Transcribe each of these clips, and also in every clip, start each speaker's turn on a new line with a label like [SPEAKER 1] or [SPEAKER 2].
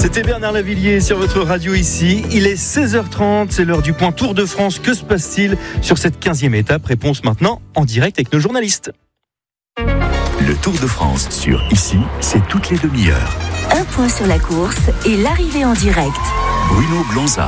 [SPEAKER 1] C'était Bernard Lavillier sur votre radio ici. Il est 16h30, c'est l'heure du point Tour de France. Que se passe-t-il sur cette 15e étape? Réponse maintenant en direct avec nos journalistes.
[SPEAKER 2] Le Tour de France sur Ici, c'est toutes les demi-heures.
[SPEAKER 3] Un point sur la course et l'arrivée en direct.
[SPEAKER 2] Bruno Blanza.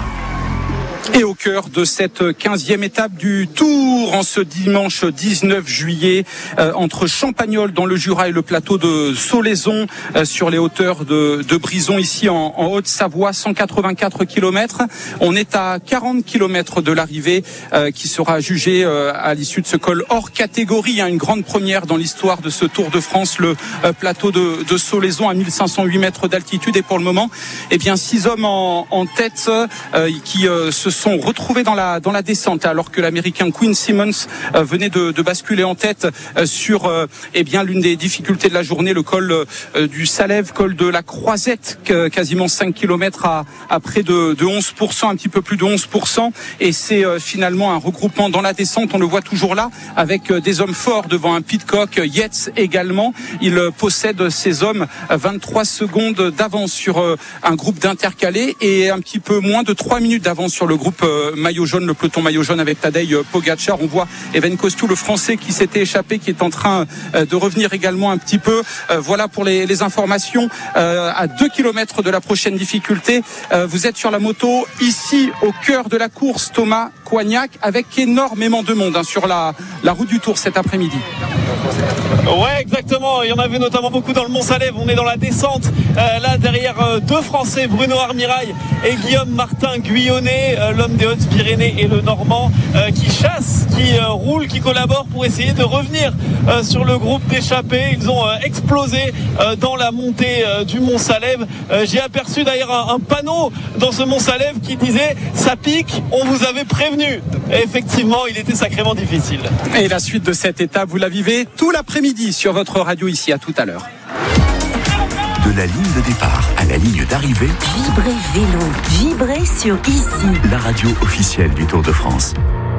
[SPEAKER 4] Et au cœur de cette 15e étape du Tour, en ce dimanche 19 juillet, entre Champagnole dans le Jura et le plateau de Solaizon, sur les hauteurs de Brison, ici en Haute-Savoie, 184 km. On est à 40 km de l'arrivée, qui sera jugée à l'issue de ce col hors catégorie, une grande première dans l'histoire de ce Tour de France, le plateau de Solaizon à 1508 mètres d'altitude. Et pour le moment, 6 hommes en tête qui se sont retrouvés dans la descente, alors que l'Américain Quinn Simmons venait de basculer en tête sur l'une des difficultés de la journée, le col du Salève, col de la Croisette, quasiment 5 km à près de 11%, un petit peu plus de 11%, et c'est finalement un regroupement dans la descente. On le voit toujours là, avec des hommes forts devant un Pidcock, Yates également. Il possède, ces hommes, 23 secondes d'avance sur un groupe d'intercalés et un petit peu moins de 3 minutes d'avance sur le groupe maillot jaune, le peloton maillot jaune avec Tadej Pogačar. On voit Evenepoel, le Français qui s'était échappé, qui est en train de revenir également un petit peu. Voilà pour les informations. À 2 km de la prochaine difficulté, vous êtes sur la moto ici au cœur de la course, Thomas Coignac, avec énormément de monde sur la route du Tour cet après-midi.
[SPEAKER 5] Ouais, exactement. Il y en avait notamment beaucoup dans le Mont-Salève. On est dans la descente. Là, derrière deux Français, Bruno Armirail et Guillaume Martin Guyonnet, l'homme des Hautes-Pyrénées et le Normand, qui chassent, qui roulent, qui collaborent pour essayer de revenir sur le groupe d'échappés. Ils ont explosé dans la montée du Mont-Salève. J'ai aperçu d'ailleurs un panneau dans ce Mont-Salève qui disait « Ça pique, on vous avait prévenu ». Effectivement, il était sacrément difficile.
[SPEAKER 4] Et la suite de cette étape, vous la vivez tout l'après-midi sur votre radio ici. À tout à l'heure.
[SPEAKER 2] De la ligne de départ à la ligne d'arrivée,
[SPEAKER 3] Vibrez vélo, vibrez sur Ici.
[SPEAKER 2] la radio officielle du Tour de France.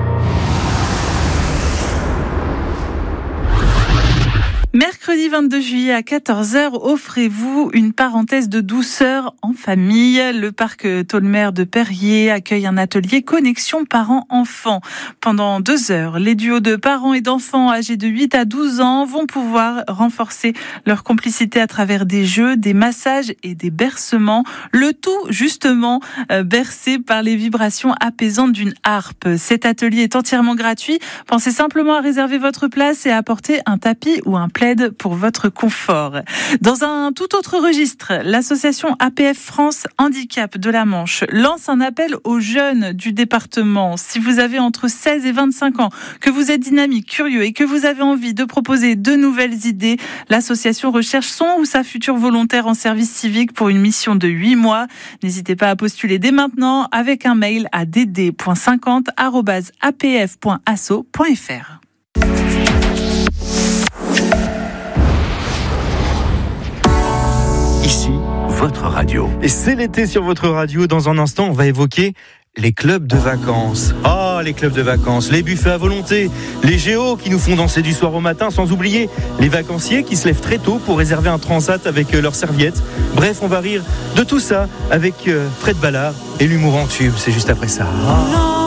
[SPEAKER 6] Mercredi 22 juillet à 14h, offrez-vous une parenthèse de douceur en famille. Le parc Tolmer de Perrier accueille un atelier connexion parents-enfants. Pendant 2 heures, les duos de parents et d'enfants âgés de 8 à 12 ans vont pouvoir renforcer leur complicité à travers des jeux, des massages et des bercements. Le tout, justement, bercé par les vibrations apaisantes d'une harpe. Cet atelier est entièrement gratuit. Pensez simplement à réserver votre place et à apporter un tapis ou un plaid pour votre confort. Dans un tout autre registre, l'association APF France Handicap de la Manche lance un appel aux jeunes du département. Si vous avez entre 16 et 25 ans, que vous êtes dynamique, curieux et que vous avez envie de proposer de nouvelles idées, l'association recherche son ou sa future volontaire en service civique pour une mission de 8 mois. N'hésitez pas à postuler dès maintenant avec un mail à dd.50@apf.asso.fr.
[SPEAKER 2] Ici, votre radio.
[SPEAKER 1] Et c'est l'été sur votre radio. Dans un instant, on va évoquer les clubs de vacances. Les clubs de vacances, les buffets à volonté, les géos qui nous font danser du soir au matin, sans oublier les vacanciers qui se lèvent très tôt pour réserver un transat avec leurs serviettes. Bref, on va rire de tout ça avec Fred Ballard et l'humour en tube. C'est juste après ça.